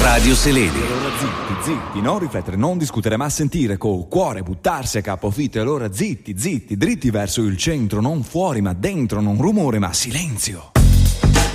Radio Seleni. Allora zitti, zitti, non riflettere, non discutere, ma sentire col cuore, buttarsi a capofitto. Allora zitti, zitti, dritti verso il centro, non fuori ma dentro, non rumore ma silenzio.